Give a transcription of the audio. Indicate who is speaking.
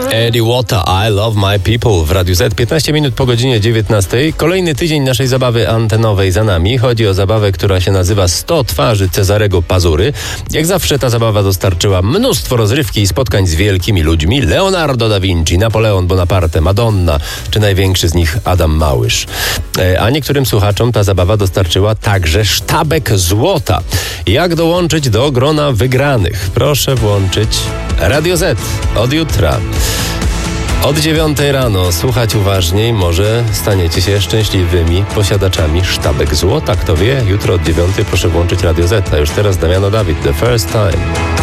Speaker 1: Eddie Water, I Love My People w Radiu Z. 15 minut po godzinie 19. Kolejny tydzień naszej zabawy antenowej za nami. Chodzi o zabawę, która się nazywa 100 twarzy Cezarego Pazury. Jak zawsze ta zabawa dostarczyła mnóstwo rozrywki i spotkań z wielkimi ludźmi. Leonardo da Vinci, Napoleon Bonaparte, Madonna, czy największy z nich Adam Małysz. A niektórym słuchaczom ta zabawa dostarczyła także sztabek złota. Jak dołączyć do grona wygranych? Proszę włączyć Radio Z od jutra. Od 9 rano słuchać uważniej, może staniecie się szczęśliwymi posiadaczami sztabek złota. Kto wie, jutro od 9 proszę włączyć Radio Z. A już teraz Damiano Dawid, The First Time.